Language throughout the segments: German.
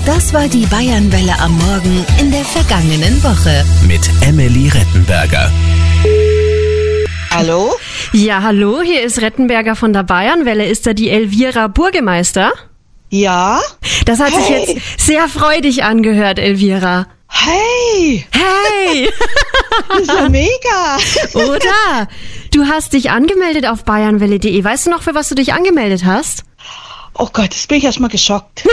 das war die Bayernwelle am Morgen in der vergangenen Woche. Mit Emily Rettenberger. Hallo? Ja, hallo, hier ist Rettenberger von der Bayernwelle. Ist da die Elvira Burgemeister? Ja? Das hat sich jetzt sehr freudig angehört, Elvira. Hey! Hey! Das ist ja mega! Oder? Du hast dich angemeldet auf bayernwelle.de. Weißt du noch, für was du dich angemeldet hast? Oh Gott, jetzt bin ich erstmal geschockt.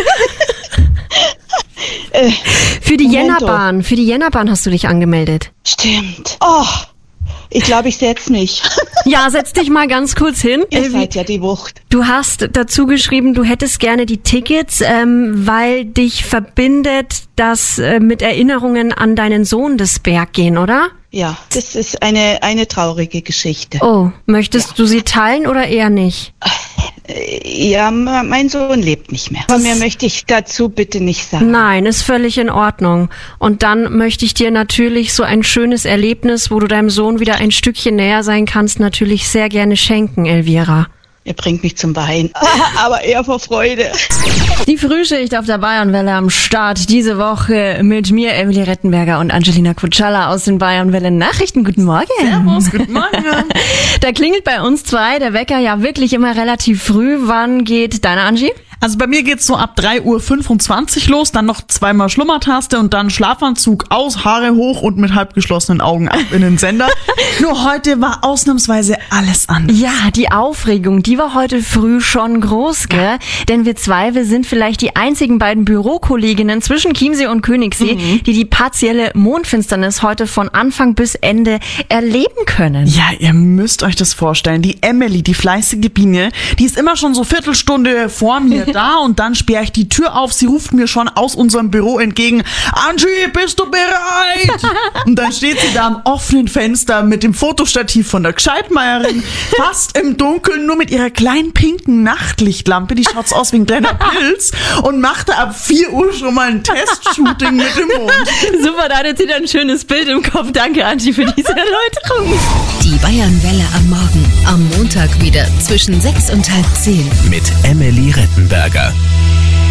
Für die Jännerbahn. Für die Jännerbahn hast du dich angemeldet. Stimmt. Oh, ich glaube, ich setze mich. Ja, setz dich mal ganz kurz hin. Ihr seid ja die Wucht. Du hast dazu geschrieben, du hättest gerne die Tickets, weil dich verbindet das mit Erinnerungen an deinen Sohn des Berggehen, oder? Ja, das ist eine traurige Geschichte. Oh, möchtest du sie teilen oder eher nicht? Ja, mein Sohn lebt nicht mehr. Aber mehr möchte ich dazu bitte nicht sagen. Nein, ist völlig in Ordnung. Und dann möchte ich dir natürlich so ein schönes Erlebnis, wo du deinem Sohn wieder ein Stückchen näher sein kannst, natürlich sehr gerne schenken, Elvira. Ihr bringt mich zum Weinen, aber eher vor Freude. Die Frühschicht auf der Bayernwelle am Start diese Woche mit mir, Emily Rettenberger und Angelina Kutschalla aus den Bayernwelle Nachrichten. Guten Morgen. Servus, guten Morgen. Da klingelt bei uns zwei der Wecker ja wirklich immer relativ früh. Wann geht deine Angie? Also bei mir geht's so ab 3:25 Uhr los, dann noch zweimal Schlummertaste und dann Schlafanzug aus, Haare hoch und mit halb geschlossenen Augen ab in den Sender. Nur heute war ausnahmsweise alles anders. Ja, die Aufregung, die war heute früh schon groß, gell? Denn wir sind vielleicht die einzigen beiden Bürokolleginnen zwischen Chiemsee und Königssee, die partielle Mondfinsternis heute von Anfang bis Ende erleben können. Ja, ihr müsst euch das vorstellen. Die Emily, die fleißige Biene, die ist immer schon so Viertelstunde vor mir da und dann sperre ich die Tür auf. Sie ruft mir schon aus unserem Büro entgegen: Angie, bist du bereit? Und dann steht sie da am offenen Fenster mit dem Fotostativ von der Gscheidmeierin, fast im Dunkeln, nur mit ihrer kleinen pinken Nachtlichtlampe. Die schaut so aus wie ein kleiner Pilz und machte ab 4 Uhr schon mal ein Testshooting mit dem Mond. Super, da hat jetzt ein schönes Bild im Kopf. Danke, Angie, für diese Erläuterung. Die Bayernwelle am Morgen, am Montag wieder zwischen 6 und halb 10. Mit Emily Rettenberger.